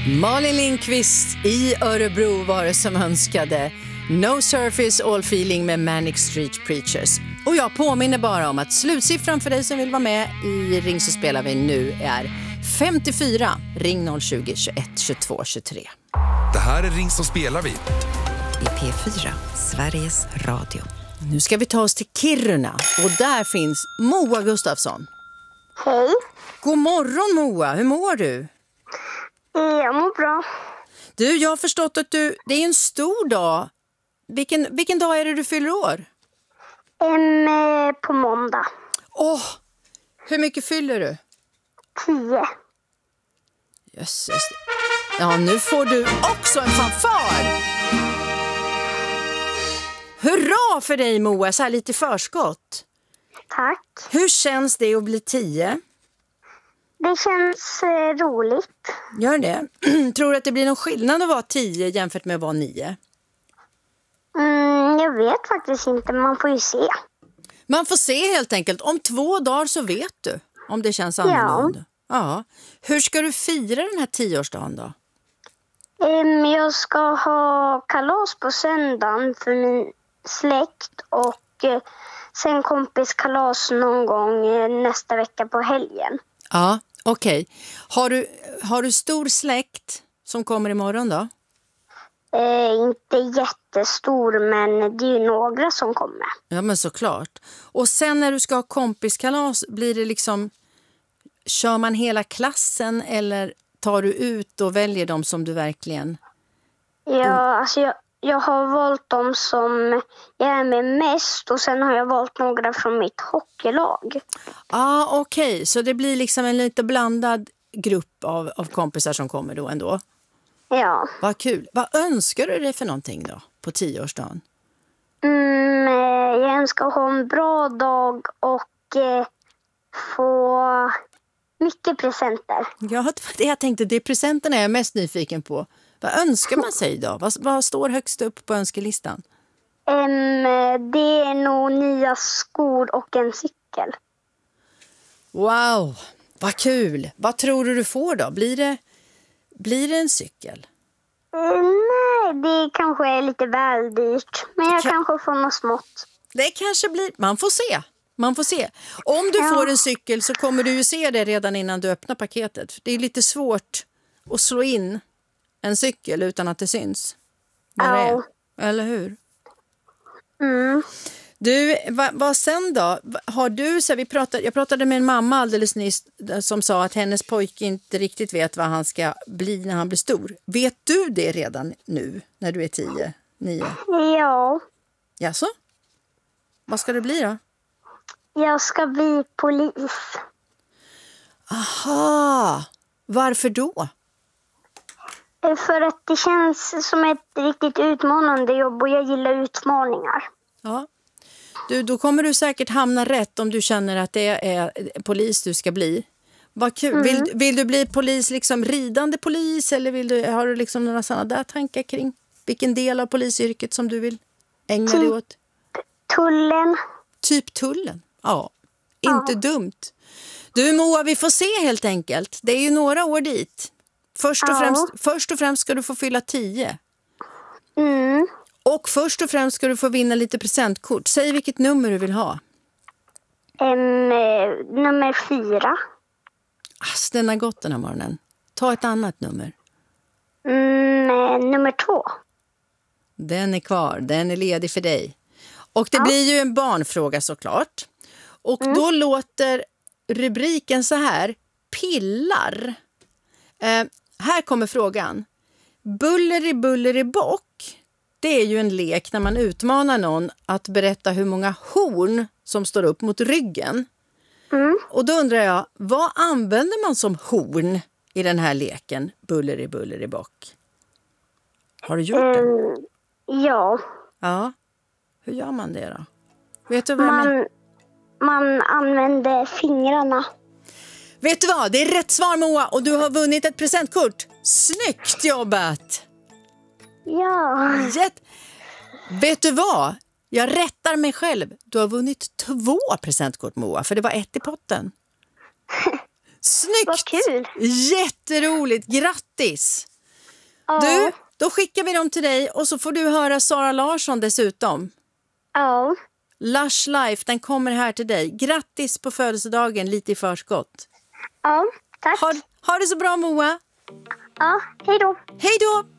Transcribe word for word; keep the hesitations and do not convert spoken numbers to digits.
Malin Lindqvist i Örebro var det som önskade No Surface All Feeling med Manic Street Preachers. Och jag påminner bara om att slutsiffran för dig som vill vara med i Ring så spelar vi nu är femtiofyra. Ring noll tjugo, tjugoett, tjugotvå, tjugotre. Det här är Ring så spelar vi. I P fyra, Sveriges Radio. Nu ska vi ta oss till Kiruna och där finns Moa Gustafsson. Hej. God morgon Moa, hur mår du? Jag mår bra. Du, jag har förstått att du, det är en stor dag. Vilken, vilken dag är det du fyller år? Um, på måndag. Åh, hur mycket fyller du? Tio. Jösses. Ja, nu får du också en fanfar. Hurra för dig Moa, så här lite förskott. Tack. Hur känns det att bli tio? Det känns eh, roligt. Gör det? Tror du att det blir någon skillnad att vara tio jämfört med att vara nio? Mm, jag vet faktiskt inte, man får ju se. Man får se helt enkelt. Om två dagar så vet du om det känns annorlunda. Ja. Ja. Hur ska du fira den här tioårsdagen då? Um, jag ska ha kalas på söndagen för min släkt och eh, sen kompiskalas någon gång eh, nästa vecka på helgen. Ja, okej. Okay. Har du, har du stor släkt som kommer imorgon då? Eh, inte jättestor, men det är ju några som kommer. Ja, men såklart. Och sen när du ska ha kompiskalas, blir det liksom, kör man hela klassen eller tar du ut och väljer dem som du verkligen... Ja, alltså jag, jag har valt dem som jag är med mest och sen har jag valt några från mitt hockeylag. Ja, ah, okej. Okay. Så det blir liksom en lite blandad grupp av, av kompisar som kommer då ändå? Ja. Vad kul. Vad önskar du dig för någonting då på tioårsdagen? Mm, jag önskar ha en bra dag och eh, få mycket presenter. Ja, det jag tänkte, det är presenterna jag är mest nyfiken på. Vad önskar man sig då? Vad, vad står högst upp på önskelistan? Um, det är nog nya skor och en cykel. Wow, vad kul. Vad tror du du får då? Blir det, blir det en cykel? Uh, nej, det kanske är lite väl dyrt. Men jag Ka- kanske får något smått. Det kanske blir... Man får se. Man får se. Om du Ja. får en cykel så kommer du ju se det redan innan du öppnar paketet. Det är lite svårt att slå in en cykel utan att det syns. Vad det är. Eller hur? Mm. Du, vad, vad sen då? Har du, så vi pratade, jag pratade med en mamma alldeles nyss som sa att hennes pojke inte riktigt vet vad han ska bli när han blir stor. Vet du det redan nu när du är tio, nio? Ja, Jaså? Vad ska du bli då? jag ska bli polis. Aha! Varför då? Eh, För att det känns som ett riktigt utmanande jobb och jag gillar utmaningar. Ja. Du, då kommer du säkert hamna rätt om du känner att det är polis du ska bli. Vad kul. Mm. Vill, vill du bli polis, liksom ridande polis, eller vill du, har du liksom några sådana där tankar kring vilken del av polisyrket som du vill ägna dig åt? Tullen. Typ tullen? Ja, inte Ja. dumt. Du Moa, vi får se helt enkelt. Det är ju några år dit. Först och, Ja. främst, först och främst ska du få fylla tio. Mm. Och först och främst ska du få vinna lite presentkort. Säg vilket nummer du vill ha. Um, eh, nummer fyra. Ass, den har gått den här morgonen. Ta ett annat nummer. Mm, eh, nummer två. Den är kvar. Den är ledig för dig. Och det blir ju en barnfråga såklart. Och då låter rubriken så här. Pillar. Eh, här kommer frågan. Buller i buller i bock. Det är ju en lek när man utmanar någon att berätta hur många horn som står upp mot ryggen. Mm. Och då undrar jag, vad använder man som horn i den här leken? Buller i buller i bock. Har du gjort det? Um, ja. Ja. Hur gör man det då? Vet du vad jag menar? Man, man använder fingrarna. Vet du vad? Det är rätt svar Moa och du har vunnit ett presentkort. Snyggt jobbat! Ja. Jätte... Vet du vad? Jag rättar mig själv. Du har vunnit två presentkort Moa, för det var ett i potten. Snyggt! Vad kul! Jätteroligt! Grattis! Ja. Du, då skickar vi dem till dig och så får du höra Sara Larsson dessutom. Ja. Lush Life, den kommer här till dig. Grattis på födelsedagen, lite i förskott. Ja, tack. Ha, ha det så bra, Moa. Ja, hej då. Hej då!